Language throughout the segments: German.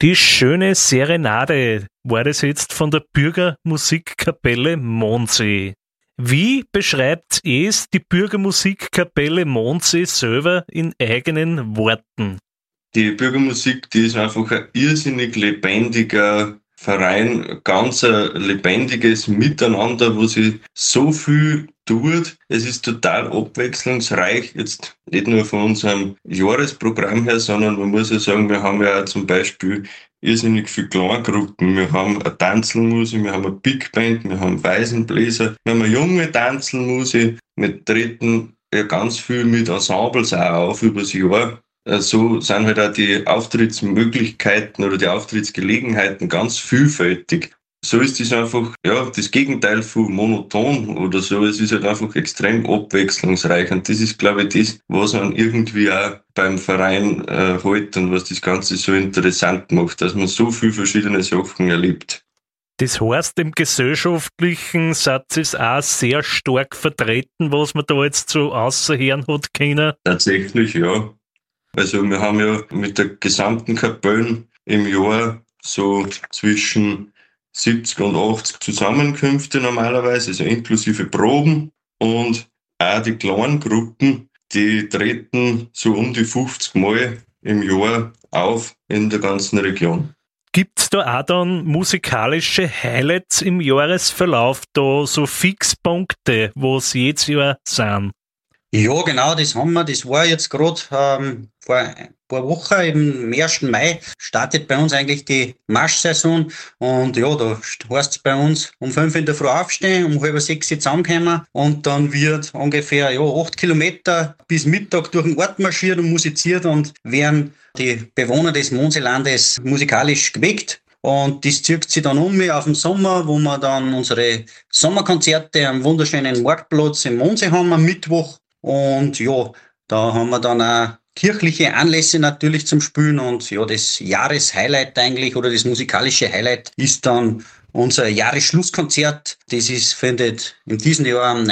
Die schöne Serenade war das jetzt von der Bürgermusikkapelle Mondsee. Wie beschreibt es die Bürgermusikkapelle Mondsee selber in eigenen Worten? Die Bürgermusik, die ist einfach ein irrsinnig lebendiger Verein, ganz ein lebendiges Miteinander, wo sich so viel tut. Es ist total abwechslungsreich, jetzt nicht nur von unserem Jahresprogramm her, sondern man muss ja sagen, wir haben ja auch zum Beispiel irrsinnig viele Kleingruppen. Wir haben eine Tanzelmusik, wir haben eine Big Band, wir haben Waisenbläser, wir haben eine junge Tanzelmusik. Wir treten ja ganz viel mit Ensembles auch auf über das Jahr. So sind halt auch die Auftrittsmöglichkeiten oder die Auftrittsgelegenheiten ganz vielfältig. So ist es einfach, ja, das Gegenteil von monoton oder so. Es ist halt einfach extrem abwechslungsreich. Und das ist, glaube ich, das, was man irgendwie auch beim Verein hält und was das Ganze so interessant macht, dass man so viele verschiedene Sachen erlebt. Das heißt, im gesellschaftlichen Satz ist auch sehr stark vertreten, was man da jetzt so außerhören hat können. Tatsächlich, ja. Also wir haben ja mit der gesamten Kapelle im Jahr so zwischen 70 und 80 Zusammenkünfte normalerweise, also inklusive Proben. Und auch die kleinen Gruppen, die treten so um die 50 Mal im Jahr auf in der ganzen Region. Gibt's da auch dann musikalische Highlights im Jahresverlauf, da so Fixpunkte, was jedes Jahr sind? Ja, genau, das haben wir. Das war jetzt gerade vor ein paar Wochen, im 1. Mai, startet bei uns eigentlich die Marschsaison. Und ja, da heißt es bei uns um 5 in der Früh aufstehen, um 5:30 zusammenkommen. Und dann wird ungefähr 8 Kilometer bis Mittag durch den Ort marschiert und musiziert und werden die Bewohner des Mondseelandes musikalisch geweckt. Und das zieht sich dann um auf den Sommer, wo wir dann unsere Sommerkonzerte am wunderschönen Marktplatz im Mondsee haben am Mittwoch. Und ja, da haben wir dann auch kirchliche Anlässe natürlich zum Spielen und ja, das Jahreshighlight eigentlich oder das musikalische Highlight ist dann unser Jahresschlusskonzert. Findet in diesem Jahr am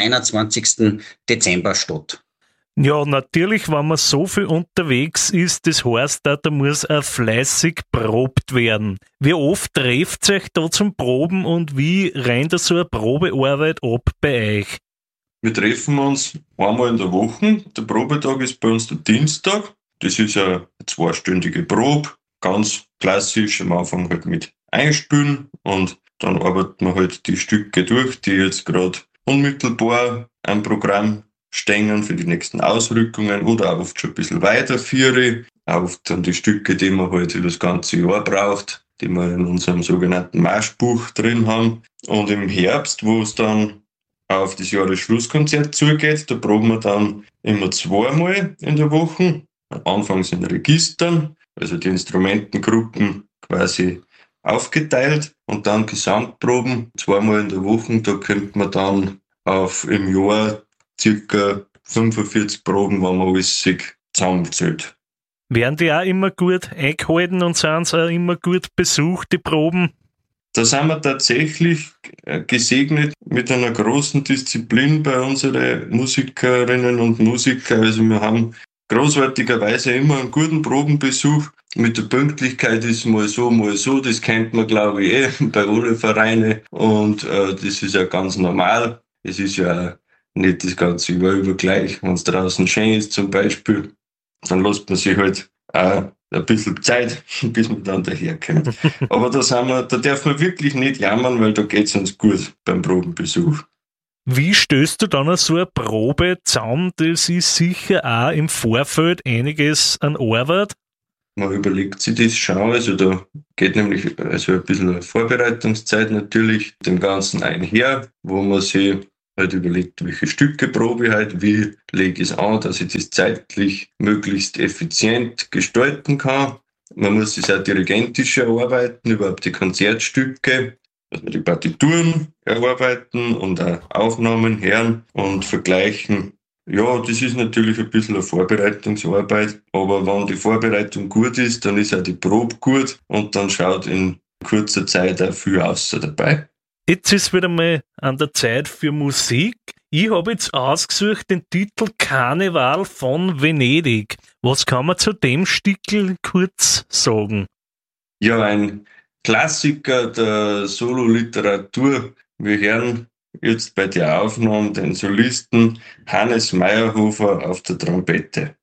29. Dezember statt. Ja, natürlich, wenn man so viel unterwegs ist, das heißt, da muss auch fleißig probt werden. Wie oft trefft ihr euch da zum Proben und wie rennt da so eine Probearbeit ab bei euch? Wir treffen uns einmal in der Woche. Der Probetag ist bei uns der Dienstag. Das ist eine 2-stündige Probe. Ganz klassisch am Anfang halt mit Einspülen und dann arbeiten wir halt die Stücke durch, die jetzt gerade unmittelbar am Programm stehen für die nächsten Ausrückungen oder auch oft schon ein bisschen weiterführen. Auch oft dann die Stücke, die man halt über das ganze Jahr braucht, die wir in unserem sogenannten Marschbuch drin haben. Und im Herbst, wo es dann auf das Jahresschlusskonzert zugeht. Da proben wir dann immer 2-mal in der Woche. Anfangs in Registern, also die Instrumentengruppen quasi aufgeteilt und dann Gesamtproben 2-mal in der Woche. Da kommt man dann auf im Jahr ca. 45 Proben, wenn man alles sich zusammenzählt. Werden die auch immer gut eingehalten und sind sie auch immer gut besucht, die Proben? Da sind wir tatsächlich gesegnet mit einer großen Disziplin bei unseren Musikerinnen und Musikern. Also wir haben großartigerweise immer einen guten Probenbesuch. Mit der Pünktlichkeit ist mal so. Das kennt man, glaube ich, bei allen Vereinen. Und das ist ja ganz normal. Es ist ja nicht das ganze Jahr über gleich. Wenn es draußen schön ist zum Beispiel, dann lässt man sich halt auch ein bisschen Zeit, bis wir dann daherkommen. Aber da darf man wirklich nicht jammern, weil da geht es uns gut beim Probenbesuch. Wie stößt du dann so eine Probe zusammen? Das ist sicher auch im Vorfeld einiges an Arbeit. Man überlegt sich das schon, also da geht nämlich also ein bisschen eine Vorbereitungszeit natürlich dem Ganzen einher, wo man sich halt überlegt, welche Stücke probe ich halt, wie lege ich es an, dass ich das zeitlich möglichst effizient gestalten kann. Man muss es auch dirigentisch erarbeiten, überhaupt die Konzertstücke, dass wir die Partituren erarbeiten und auch Aufnahmen hören und vergleichen. Ja, das ist natürlich ein bisschen eine Vorbereitungsarbeit, aber wenn die Vorbereitung gut ist, dann ist auch die Probe gut und dann schaut in kurzer Zeit auch viel außer dabei. Jetzt ist wieder mal an der Zeit für Musik. Ich habe jetzt ausgesucht den Titel Karneval von Venedig. Was kann man zu dem Stickel kurz sagen? Ja, ein Klassiker der Sololiteratur. Wir hören jetzt bei der Aufnahme den Solisten Hannes Meyerhofer auf der Trompete.